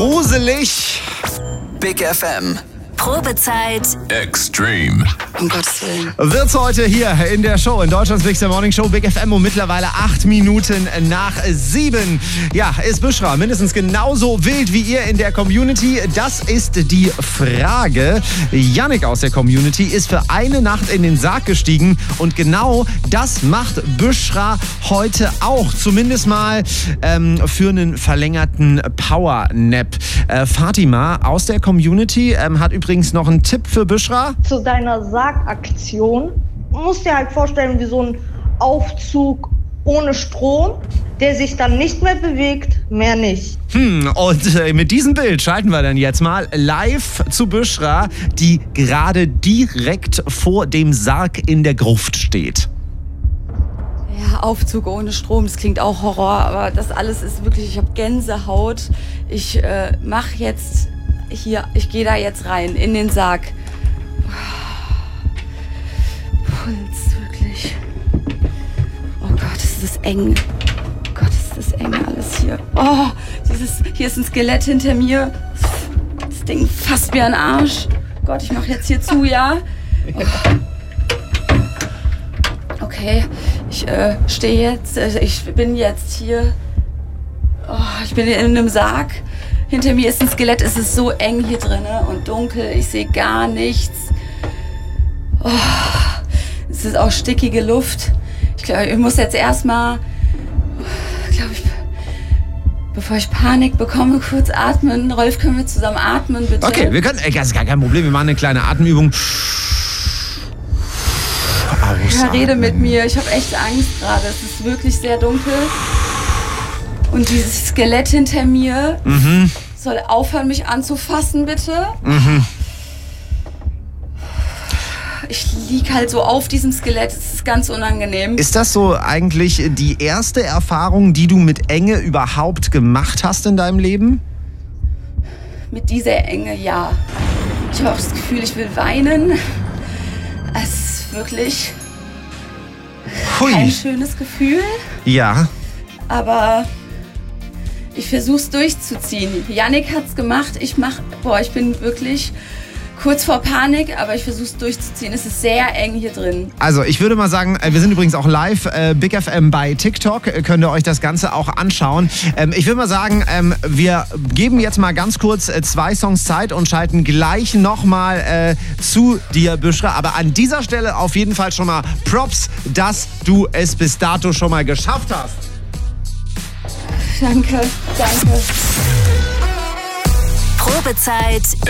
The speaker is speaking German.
gruselig. Big FM. Probezeit. Extreme. Um Gottes Willen. Wird's heute hier in der Show, in Deutschlands Big Morning Show, Big FM, um mittlerweile 8 Minuten nach 7. Ja, ist Büschra mindestens genauso wild wie ihr in der Community? Das ist die Frage. Yannick aus der Community ist für eine Nacht in den Sarg gestiegen und genau das macht Büschra heute auch. Zumindest mal für einen verlängerten Power-Nap. Fatima aus der Community hat übrigens noch einen Tipp für Büschra. Zu deiner Sargaktion musst dir halt vorstellen, wie so ein Aufzug ohne Strom, der sich dann nicht mehr bewegt, mehr nicht. Und mit diesem Bild schalten wir dann jetzt mal live zu Büschra, die gerade direkt vor dem Sarg in der Gruft steht. Ja, Aufzug ohne Strom, das klingt auch Horror, aber das alles ist wirklich, ich habe Gänsehaut. Ich mache jetzt hier, ich gehe da jetzt rein, in den Sarg. Puls, wirklich. Oh Gott, ist das eng. Oh Gott, ist das eng alles hier. Oh, hier ist ein Skelett hinter mir. Das Ding fasst mir an den Arsch. Gott, ich mache jetzt hier zu, ja? Oh. Okay, ich stehe jetzt, ich bin jetzt hier. Oh, ich bin in einem Sarg. Hinter mir ist ein Skelett, es ist so eng hier drin und dunkel, ich sehe gar nichts. Oh, es ist auch stickige Luft. Ich glaube, ich muss jetzt erstmal, bevor ich Panik bekomme, kurz atmen. Rolf, können wir zusammen atmen, bitte? Okay, wir können, das ist gar kein Problem, wir machen eine kleine Atemübung. Ja, rede mit mir, ich habe echt Angst gerade, es ist wirklich sehr dunkel. Und dieses Skelett hinter mir soll aufhören, mich anzufassen, bitte. Ich lieg halt so auf diesem Skelett, es ist ganz unangenehm. Ist das so eigentlich die erste Erfahrung, die du mit Enge überhaupt gemacht hast in deinem Leben? Mit dieser Enge, ja. Ich habe auch das Gefühl, ich will weinen. Es ist wirklich kein schönes Gefühl. Ja. Aber ich versuch's durchzuziehen. Yannick hat's gemacht. Ich bin wirklich kurz vor Panik, aber ich versuch's durchzuziehen. Es ist sehr eng hier drin. Also ich würde mal sagen, wir sind übrigens auch live, Big FM bei TikTok, könnt ihr euch das Ganze auch anschauen. Ich würde mal sagen, wir geben jetzt mal ganz kurz 2 Songs Zeit und schalten gleich nochmal zu dir, Büschra. Aber an dieser Stelle auf jeden Fall schon mal Props, dass du es bis dato schon mal geschafft hast. Danke. Probezeit.